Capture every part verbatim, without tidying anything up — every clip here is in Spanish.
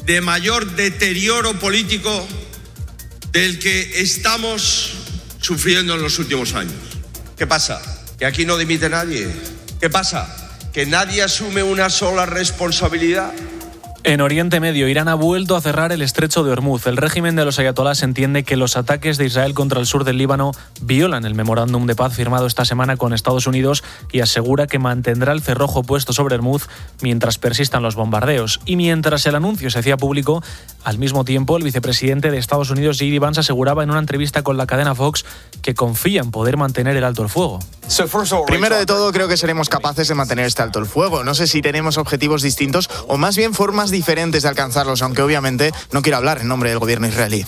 de mayor deterioro político del que estamos sufriendo en los últimos años. ¿Qué pasa? ¿Que aquí no dimite nadie? ¿Qué pasa? ¿Que nadie asume una sola responsabilidad? En Oriente Medio, Irán ha vuelto a cerrar el estrecho de Hormuz. El régimen de los ayatolás entiende que los ataques de Israel contra el sur del Líbano violan el memorándum de paz firmado esta semana con Estados Unidos y asegura que mantendrá el cerrojo puesto sobre Hormuz mientras persistan los bombardeos. Y mientras el anuncio se hacía público, al mismo tiempo el vicepresidente de Estados Unidos, J D Vance, aseguraba en una entrevista con la cadena Fox que confía en poder mantener el alto el fuego. Primero de todo, creo que seremos capaces de mantener este alto el fuego. No sé si tenemos objetivos distintos o más bien formas diferentes de alcanzarlos, aunque obviamente no quiero hablar en nombre del gobierno israelí.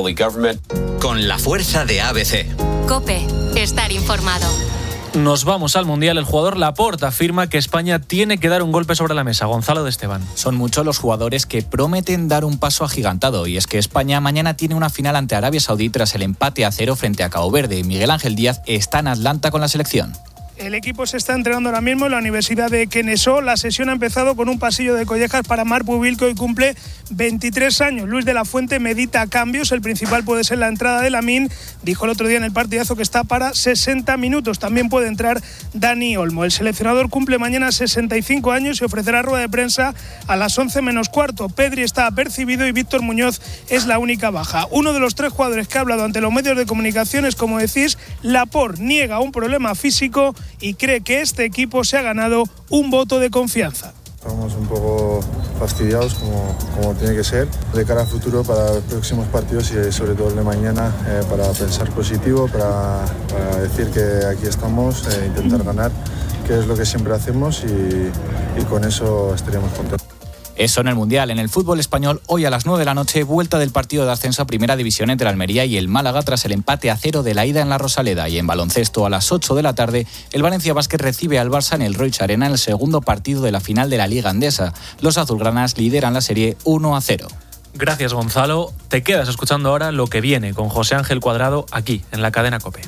Con la fuerza de A B C. COPE. Estar informado. Nos vamos al Mundial. El jugador Laporta afirma que España tiene que dar un golpe sobre la mesa. Gonzalo de Esteban. Son muchos los jugadores que prometen dar un paso agigantado, y es que España mañana tiene una final ante Arabia Saudí tras el empate a cero frente a Cabo Verde. Miguel Ángel Díaz está en Atlanta con la selección. El equipo se está entrenando ahora mismo en la Universidad de Kennesaw. La sesión ha empezado con un pasillo de collejas para Marc Bubil, que hoy cumple veintitrés años. Luis de la Fuente medita cambios. El principal puede ser la entrada de Lamine. Dijo el otro día en el partidazo que está para sesenta minutos. También puede entrar Dani Olmo. El seleccionador cumple mañana sesenta y cinco años y ofrecerá rueda de prensa a las once menos cuarto. Pedri está apercibido y Víctor Muñoz es la única baja. Uno de los tres jugadores que ha hablado ante los medios de comunicación es, como decís, Laporte. Niega un problema físico y cree que este equipo se ha ganado un voto de confianza. Estamos un poco fastidiados, como, como tiene que ser, de cara al futuro para los próximos partidos y sobre todo el de mañana, eh, para pensar positivo, para, para decir que aquí estamos, eh, intentar ganar, que es lo que siempre hacemos, y, y con eso estaríamos contentos. Eso en el Mundial. En el fútbol español, hoy a las nueve de la noche, vuelta del partido de ascenso a Primera División entre Almería y el Málaga tras el empate a cero de la ida en la Rosaleda. Y en baloncesto, a las ocho de la tarde, el Valencia Basket recibe al Barça en el Roig Arena en el segundo partido de la final de la Liga Endesa. Los azulgranas lideran la serie uno a cero. Gracias, Gonzalo. Te quedas escuchando ahora lo que viene con José Ángel Cuadrado aquí en la cadena COPE.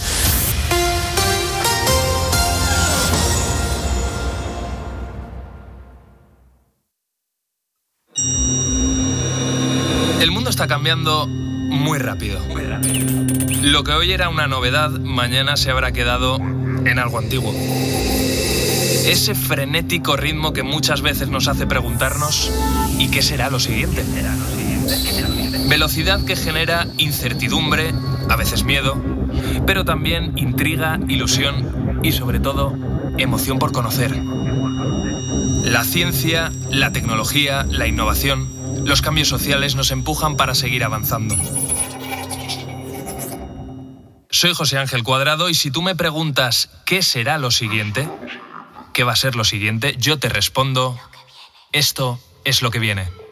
El mundo está cambiando muy rápido. Muy rápido. Lo que hoy era una novedad, mañana se habrá quedado en algo antiguo. Ese frenético ritmo que muchas veces nos hace preguntarnos ¿y qué será lo siguiente? Velocidad que genera incertidumbre, a veces miedo, pero también intriga, ilusión y sobre todo emoción por conocer. La ciencia, la tecnología, la innovación, los cambios sociales nos empujan para seguir avanzando. Soy José Ángel Cuadrado y si tú me preguntas ¿qué será lo siguiente? ¿Qué va a ser lo siguiente? Yo te respondo, esto es lo que viene.